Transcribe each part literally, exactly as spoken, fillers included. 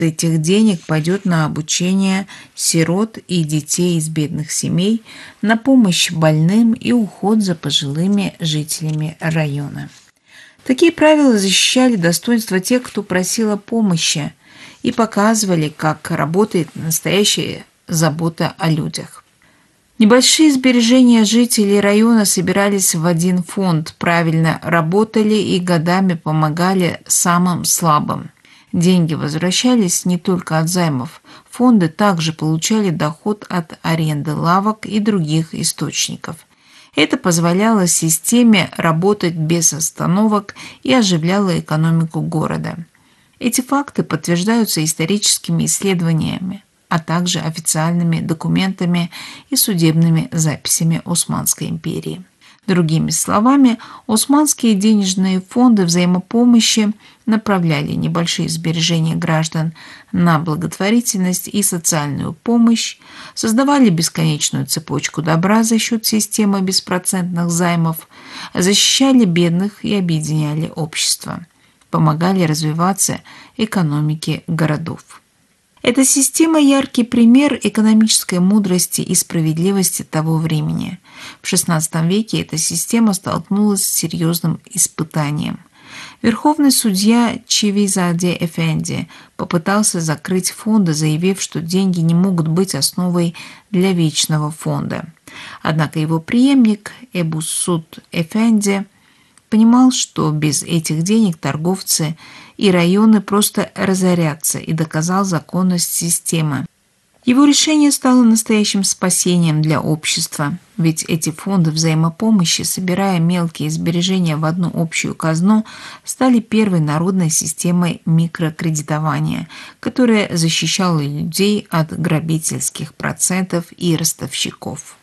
этих денег пойдет на обучение сирот и детей из бедных семей, на помощь больным и уход за пожилыми жителями района. Такие правила защищали достоинство тех, кто просил о помощи, и показывали, как работает настоящая забота о людях. Небольшие сбережения жителей района собирались в один фонд, правильно работали и годами помогали самым слабым. Деньги возвращались не только от займов. Фонды также получали доход от аренды лавок и других источников. Это позволяло системе работать без остановок и оживляло экономику города. Эти факты подтверждаются историческими исследованиями, а также официальными документами и судебными записями Османской империи. Другими словами, османские денежные фонды взаимопомощи направляли небольшие сбережения граждан на благотворительность и социальную помощь, создавали бесконечную цепочку добра за счет системы беспроцентных займов, защищали бедных и объединяли общество, помогали развиваться экономике городов. Эта система – яркий пример экономической мудрости и справедливости того времени. В шестнадцатом веке эта система столкнулась с серьезным испытанием. Верховный судья Чевизаде Эфенди попытался закрыть фонды, заявив, что деньги не могут быть основой для вечного фонда. Однако его преемник Эбу-Суд Эфенди понимал, что без этих денег торговцы и районы просто разорятся, и доказал законность системы. Его решение стало настоящим спасением для общества, ведь эти фонды взаимопомощи, собирая мелкие сбережения в одну общую казну, стали первой народной системой микрокредитования, которая защищала людей от грабительских процентов и ростовщиков.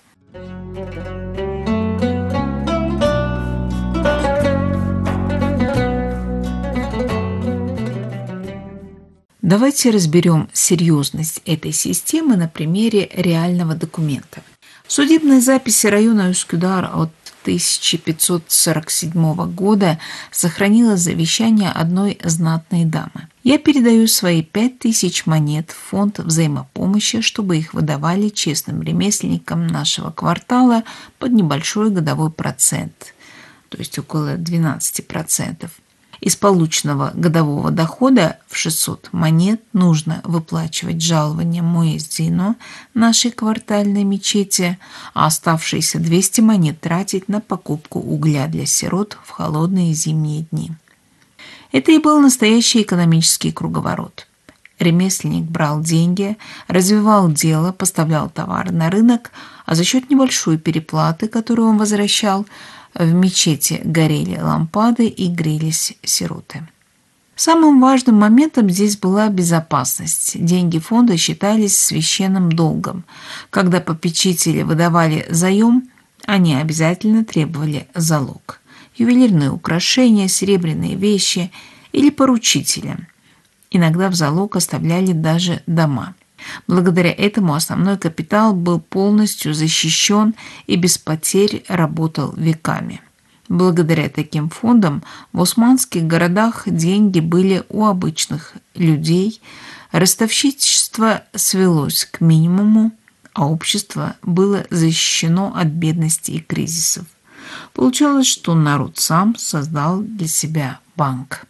Давайте разберем серьезность этой системы на примере реального документа. В судебной записи района Üsküdar от тысяча пятьсот сорок седьмого года сохранилось завещание одной знатной дамы. «Я передаю свои пять тысяч монет в фонд взаимопомощи, чтобы их выдавали честным ремесленникам нашего квартала под небольшой годовой процент, то есть около двенадцати процентов. Из полученного годового дохода в шестьсот монет нужно выплачивать жалование муэззину нашей квартальной мечети, а оставшиеся двести монет тратить на покупку угля для сирот в холодные зимние дни». Это и был настоящий экономический круговорот. Ремесленник брал деньги, развивал дело, поставлял товар на рынок, а за счет небольшой переплаты, которую он возвращал, в мечети горели лампады и грелись сироты. Самым важным моментом здесь была безопасность. Деньги фонда считались священным долгом. Когда попечители выдавали заем, они обязательно требовали залог. Ювелирные украшения, серебряные вещи или поручителя. Иногда в залог оставляли даже дома. Благодаря этому основной капитал был полностью защищен и без потерь работал веками. Благодаря таким фондам в османских городах деньги были у обычных людей, ростовщичество свелось к минимуму, а общество было защищено от бедности и кризисов. Получалось, что народ сам создал для себя банк.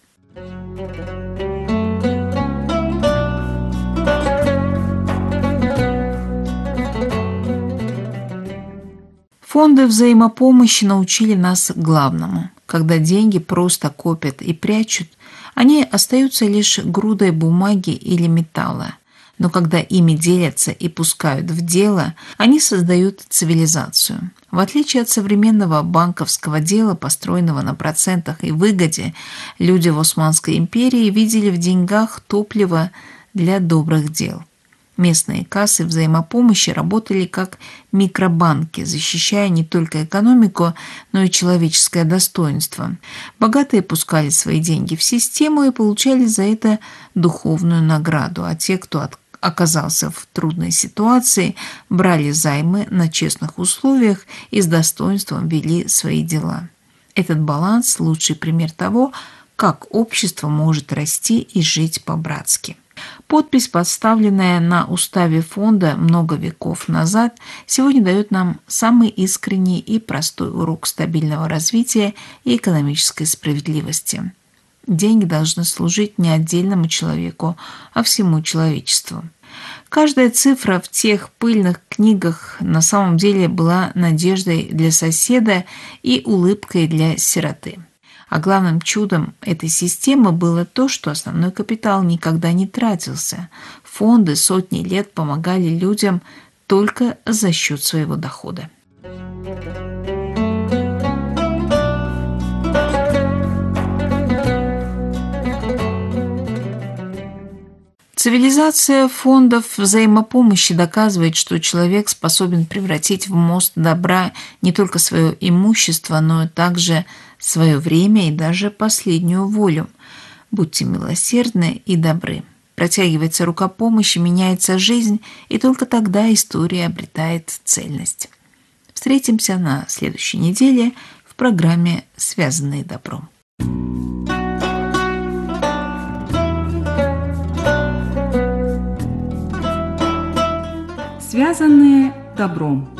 Фонды взаимопомощи научили нас главному. Когда деньги просто копят и прячут, они остаются лишь грудой бумаги или металла. Но когда ими делятся и пускают в дело, они создают цивилизацию. В отличие от современного банковского дела, построенного на процентах и выгоде, люди в Османской империи видели в деньгах топливо для добрых дел. Местные кассы взаимопомощи работали как микробанки, защищая не только экономику, но и человеческое достоинство. Богатые пускали свои деньги в систему и получали за это духовную награду, а те, кто от оказался в трудной ситуации, брали займы на честных условиях и с достоинством вели свои дела. Этот баланс – лучший пример того, как общество может расти и жить по-братски. Подпись, поставленная на уставе фонда много веков назад, сегодня дает нам самый искренний и простой урок стабильного развития и экономической справедливости. Деньги должны служить не отдельному человеку, а всему человечеству. Каждая цифра в тех пыльных книгах на самом деле была надеждой для соседа и улыбкой для сироты. А главным чудом этой системы было то, что основной капитал никогда не тратился. Фонды сотни лет помогали людям только за счет своего дохода. Цивилизация фондов взаимопомощи доказывает, что человек способен превратить в мост добра не только свое имущество, но и также свое время и даже последнюю волю. Будьте милосердны и добры. Протягивается рука помощи, меняется жизнь, и только тогда история обретает цельность. Встретимся на следующей неделе в программе «Связанные добром». Связанные добром.